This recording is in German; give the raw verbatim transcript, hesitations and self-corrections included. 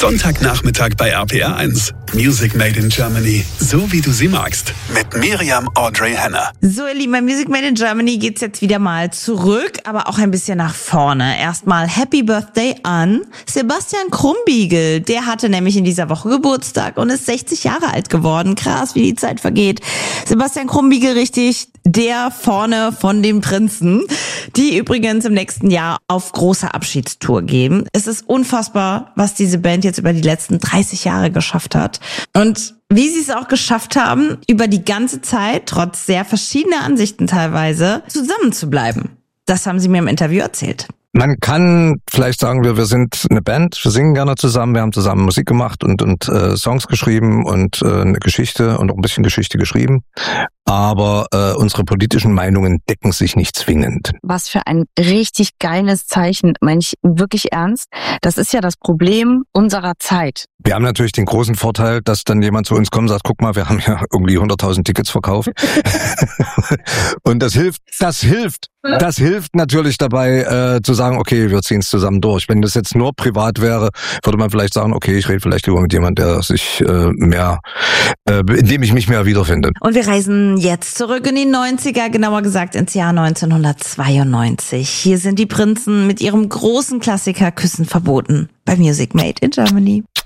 Sonntagnachmittag bei R P R eins. Music Made in Germany. So wie du sie magst. Mit Miriam Audrey Hanna. So, ihr Lieben, bei Music Made in Germany geht's jetzt wieder mal zurück, aber auch ein bisschen nach vorne. Erstmal Happy Birthday an Sebastian Krumbiegel. Der hatte nämlich in dieser Woche Geburtstag und ist sechzig Jahre alt geworden. Krass, wie die Zeit vergeht. Sebastian Krumbiegel, richtig der vorne von den Prinzen, die übrigens im nächsten Jahr auf große Abschiedstour gehen. Es ist unfassbar, was diese Band jetzt über die letzten dreißig Jahre geschafft hat. Und wie sie es auch geschafft haben, über die ganze Zeit, trotz sehr verschiedener Ansichten teilweise, zusammen zu bleiben. Das haben sie mir im Interview erzählt. Man kann vielleicht sagen, wir wir sind eine Band, wir singen gerne zusammen, wir haben zusammen Musik gemacht und und äh, Songs geschrieben und äh, eine Geschichte und auch ein bisschen Geschichte geschrieben. Aber äh, unsere politischen Meinungen decken sich nicht zwingend. Was für ein richtig geiles Zeichen, meine ich wirklich ernst. Das ist ja das Problem unserer Zeit. Wir haben natürlich den großen Vorteil, dass dann jemand zu uns kommt und sagt, guck mal, wir haben ja irgendwie hunderttausend Tickets verkauft. Und das hilft, das hilft, das hilft natürlich dabei äh, zu sagen, okay, wir ziehen es zusammen durch. Wenn das jetzt nur privat wäre, würde man vielleicht sagen, okay, ich rede vielleicht lieber mit jemandem, der sich äh, mehr, äh, in dem ich mich mehr wiederfinde. Und wir reisen jetzt zurück in die neunziger, genauer gesagt ins Jahr neunzehnhundertzweiundneunzig. Hier sind die Prinzen mit ihrem großen Klassiker Küssen verboten bei Music Made in Germany.